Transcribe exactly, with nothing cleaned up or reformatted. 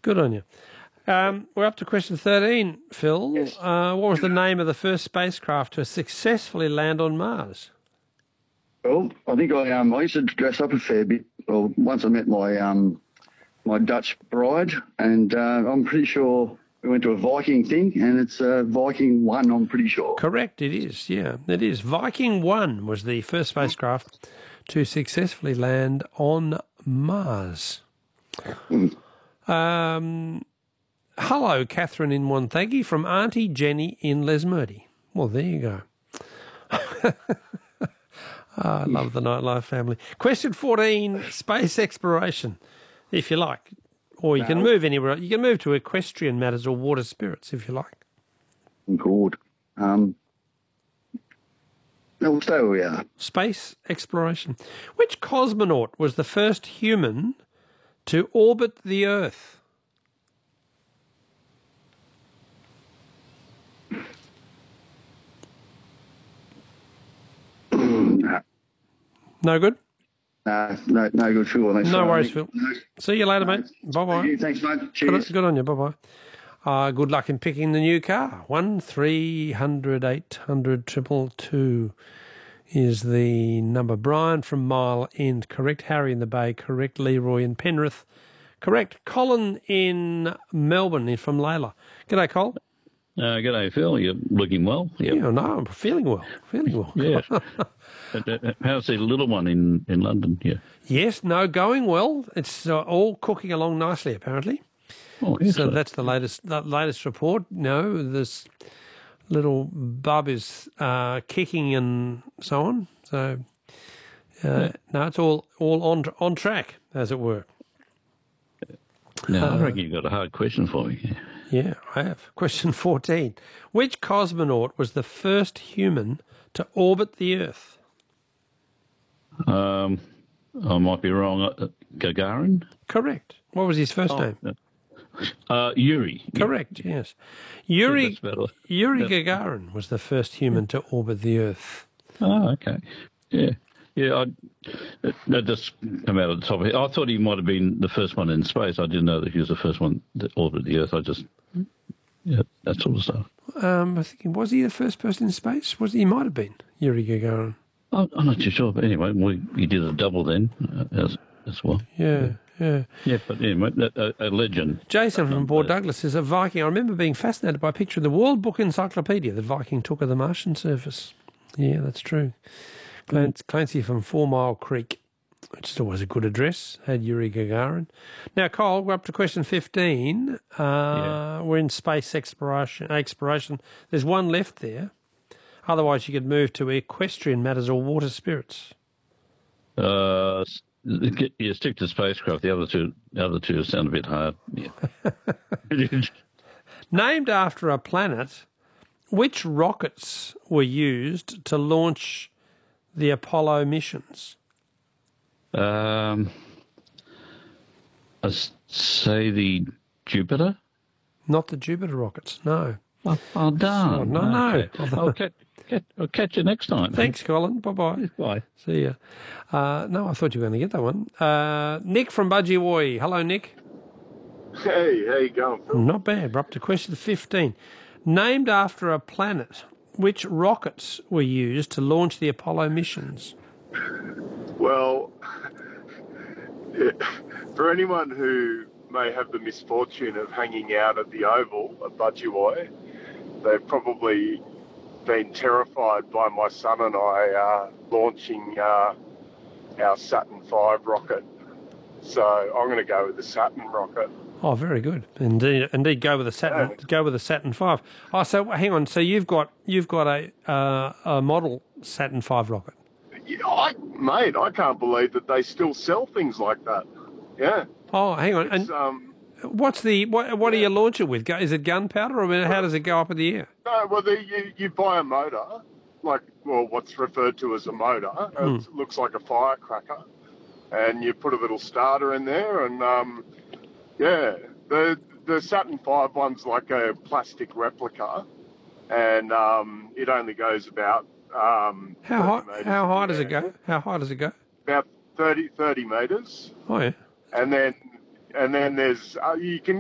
Good on you. Um, we're up to question thirteen, Phil. Yes. Uh, what was the name of the first spacecraft to successfully land on Mars? Well, I think I um I used to dress up a fair bit. Well, once I met my um my Dutch bride, and uh, I'm pretty sure we went to a Viking thing, and it's uh, Viking One. I'm pretty sure. Correct, it is. Yeah, it is. Viking One was the first spacecraft to successfully land on Mars. Mm. Um, hello, Catherine in Wonthaggi from Auntie Jenny in Lesmurdy. Well, there you go. Oh, I love the Nightlife family. Question fourteen, space exploration, if you like. Or you can move anywhere. You can move to equestrian matters or water spirits, if you like. Good. Um, no, we'll stay where we are. Space exploration. Which cosmonaut was the first human to orbit the Earth? no. No good? No, no, no good, Phil. Thanks No for worries, having Phil. me. No. See you later, No. mate. Bye-bye. Thank you. Thanks, mate. Good, Cheers. good on you. Bye-bye. Uh, good luck in picking the new car. One three hundred eight hundred triple two is the number. Brian from Mile End, correct. Harry in the Bay, correct. Leroy in Penrith, correct. Colin in Melbourne is from Layla. G'day, Col. Uh, g'day, Phil. You're looking well. Yep. Yeah, no, I'm feeling well. Feeling well. Yes. How's the little one in, in London? Yeah. Yes, no, going well. It's uh, all cooking along nicely, apparently. Oh, So excellent. that's the latest the latest report. No, this little bub is uh, kicking and so on. So uh, no, it's all all on on track, as it were. Now, uh, I reckon you've got a hard question for me. Yeah, I have. Question fourteen. Which cosmonaut was the first human to orbit the Earth? Um, I might be wrong. Uh, Gagarin? Correct. What was his first Oh, name? Uh, Yuri. Correct, yes. Yuri, that's better. Yuri Yep. Gagarin was the first human to orbit the Earth. Oh, okay. Yeah. Yeah, I, that, that just come out of the top of it. I thought he might have been the first one in space. I didn't know that he was the first one that orbited the Earth. I just, yeah, that sort of stuff. Um, I think, was he the first person in space? Was he? He might have been, Yuri Gagarin. I'm, I'm not too sure, but anyway, we, he did a double then uh, as, as well. Yeah, yeah. Yeah, but anyway, a, a legend. Jason from Port Douglas is a Viking. I remember being fascinated by a picture of the World Book Encyclopedia that Viking took of the Martian surface. Yeah, that's true. Clancy, Clancy from Four Mile Creek, which is always a good address, had Yuri Gagarin. Now, Cole, we're up to question fifteen. Uh, Yeah. We're in space exploration. Exploration. There's one left there. Otherwise, you could move to equestrian matters or water spirits. Uh, s- get- yeah, stick to spacecraft. The other two, the other two sound a bit hard. Yeah. Named after a planet, which rockets were used to launch the Apollo missions? um, I s- say the Jupiter. Not the Jupiter rockets, no. Oh, oh darn! Oh, no, no. Okay. I'll, catch, catch, I'll catch you next time. Thanks, Colin. Bye-bye. Bye. See ya. Uh, no, I thought you were going to get that one. Uh, Nick from Budgie. Hello, Nick. Hey, how you going, Phil? Not bad. We're up to question fifteen. Named after a planet, which rockets were used to launch the Apollo missions? Well, yeah, for anyone who may have the misfortune of hanging out at the Oval at Budgie, they've probably been terrified by my son and I uh, launching uh, our Saturn five rocket. So I'm going to go with the Saturn rocket. Oh, very good. Indeed, indeed. Go with the Saturn. Yeah. Go with the Saturn Five. Oh, so hang on. So you've got you've got a uh, a model Saturn Five rocket. Yeah, I, mate, I can't believe that they still sell things like that. Yeah. Oh, hang on. It's, And um, what's the what? What do you launch it with? Go- Is it gunpowder, or I mean, how does it go up in the air? no, well, the, you, you buy a motor, like, well, what's referred to as a motor. It looks like a firecracker. And you put a little starter in there, and, um, yeah, the the Saturn five one's like a plastic replica, and um, it only goes about um, How high? thirty metres How in high the does it air. go? How high does it go? About thirty, thirty metres, Oh yeah. and then and then there's uh, you can